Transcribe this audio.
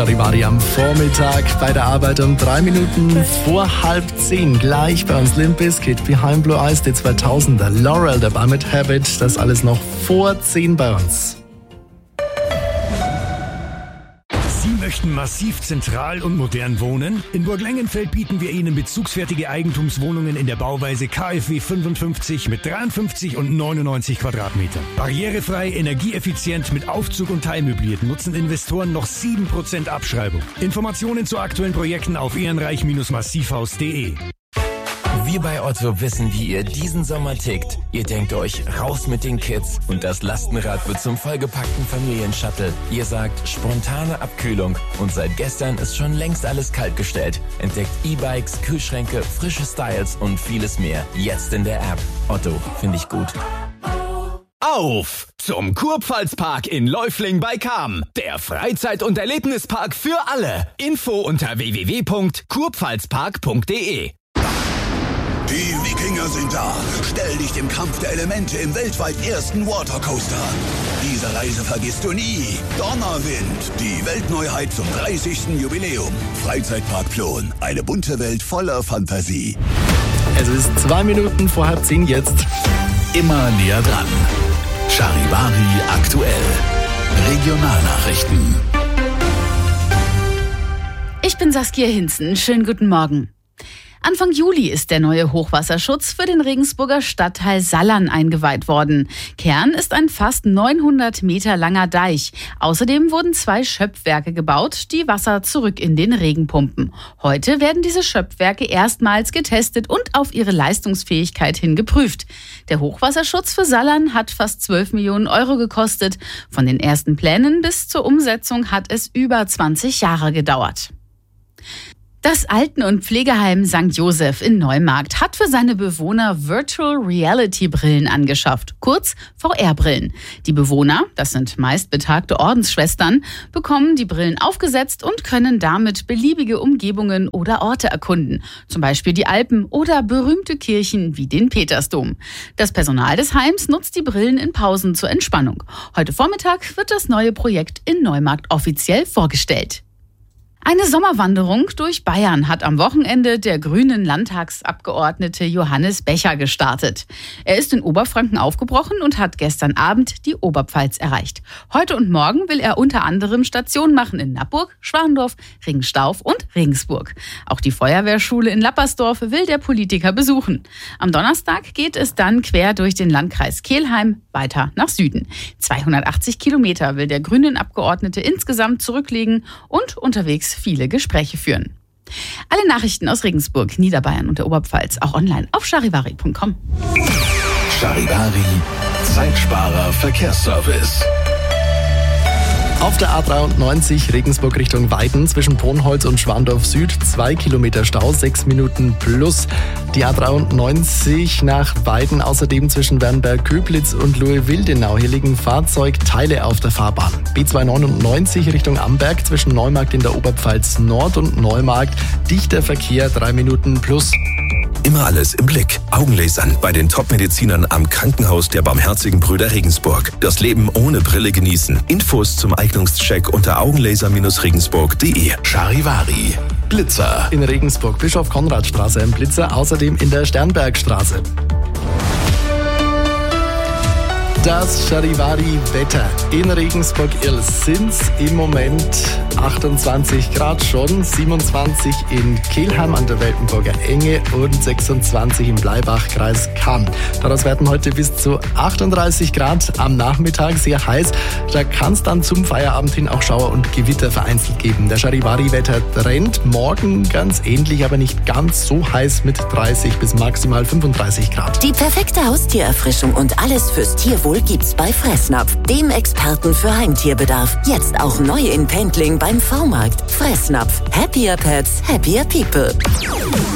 Charivari am Vormittag bei der Arbeit um 3 Minuten vor 9:30. Gleich bei uns Limp Bizkit, Behind Blue Eyes, die 2000er, Laurel dabei mit Habit. Das alles noch vor 10 bei uns. Sie möchten massiv zentral und modern wohnen? In Burglengenfeld bieten wir Ihnen bezugsfertige Eigentumswohnungen in der Bauweise KfW 55 mit 53 und 99 Quadratmetern. Barrierefrei, energieeffizient mit Aufzug und teilmöbliert nutzen Investoren noch 7% Abschreibung. Informationen zu aktuellen Projekten auf ehrenreich-massivhaus.de. Wir bei Otto wissen, wie ihr diesen Sommer tickt. Ihr denkt euch, raus mit den Kids und das Lastenrad wird zum vollgepackten Familienshuttle. Ihr sagt, spontane Abkühlung und seit gestern ist schon längst alles kaltgestellt. Entdeckt E-Bikes, Kühlschränke, frische Styles und vieles mehr. Jetzt in der App. Otto, finde ich gut. Auf zum Kurpfalzpark in Läufling bei Cham. Der Freizeit- und Erlebnispark für alle. Info unter www.kurpfalzpark.de. Die Wikinger sind da. Stell dich dem Kampf der Elemente im weltweit ersten Watercoaster an. Diese Reise vergisst du nie. Donnerwind, die Weltneuheit zum 30. Jubiläum. Freizeitpark Plon, eine bunte Welt voller Fantasie. Es ist 2 Minuten vor 9:30 jetzt. Immer näher dran. Charivari aktuell. Regionalnachrichten. Ich bin Saskia Hinzen. Schönen guten Morgen. Anfang Juli ist der neue Hochwasserschutz für den Regensburger Stadtteil Sallern eingeweiht worden. Kern ist ein fast 900 Meter langer Deich. Außerdem wurden 2 Schöpfwerke gebaut, die Wasser zurück in den Regen pumpen. Heute werden diese Schöpfwerke erstmals getestet und auf ihre Leistungsfähigkeit hin geprüft. Der Hochwasserschutz für Sallern hat fast 12 Millionen Euro gekostet. Von den ersten Plänen bis zur Umsetzung hat es über 20 Jahre gedauert. Das Alten- und Pflegeheim St. Joseph in Neumarkt hat für seine Bewohner Virtual Reality Brillen angeschafft, kurz VR-Brillen. Die Bewohner, das sind meist betagte Ordensschwestern, bekommen die Brillen aufgesetzt und können damit beliebige Umgebungen oder Orte erkunden, zum Beispiel die Alpen oder berühmte Kirchen wie den Petersdom. Das Personal des Heims nutzt die Brillen in Pausen zur Entspannung. Heute Vormittag wird das neue Projekt in Neumarkt offiziell vorgestellt. Eine Sommerwanderung durch Bayern hat am Wochenende der grünen Landtagsabgeordnete Johannes Becher gestartet. Er ist in Oberfranken aufgebrochen und hat gestern Abend die Oberpfalz erreicht. Heute und morgen will er unter anderem Station machen in Nappburg, Schwandorf, Ringstauf und Regensburg. Auch die Feuerwehrschule in Lappersdorf will der Politiker besuchen. Am Donnerstag geht es dann quer durch den Landkreis Kelheim weiter nach Süden. 280 Kilometer will der grünen Abgeordnete insgesamt zurücklegen und unterwegs viele Gespräche führen. Alle Nachrichten aus Regensburg, Niederbayern und der Oberpfalz auch online auf charivari.com. Charivari, Zeitsparer Verkehrsservice. Auf der A93 Regensburg Richtung Weiden zwischen Ponholz und Schwandorf Süd 2 Kilometer Stau, 6 Minuten plus. Die A93 nach Weiden außerdem zwischen Wernberg-Köblitz und Lohe-Wildenau. Hier liegen Fahrzeugteile auf der Fahrbahn. B299 Richtung Amberg zwischen Neumarkt in der Oberpfalz Nord und Neumarkt. Dichter Verkehr, 3 Minuten plus. Immer alles im Blick. Augenlasern bei den Top-Medizinern am Krankenhaus der Barmherzigen Brüder Regensburg. Das Leben ohne Brille genießen. Infos zum Eignungscheck unter augenlaser-regensburg.de. Charivari, Blitzer. In Regensburg Bischof-Konrad-Straße ein Blitzer, außerdem in der Sternbergstraße. Das Charivari-Wetter in Regensburg-Ilz sind im Moment 28 Grad schon, 27 in Kelheim an der Weltenburger Enge und 26 im Bleibach-Kreis Cham. Daraus werden heute bis zu 38 Grad am Nachmittag, sehr heiß. Da kann es dann zum Feierabend hin auch Schauer und Gewitter vereinzelt geben. Der Charivari-Wetter-Trend morgen ganz ähnlich, aber nicht ganz so heiß mit 30 bis maximal 35 Grad. Die perfekte Haustiererfrischung und alles fürs Tierwohl gibt's bei Fressnapf, dem Experten für Heimtierbedarf. Jetzt auch neu in Pendling beim V-Markt. Fressnapf. Happier Pets, happier people.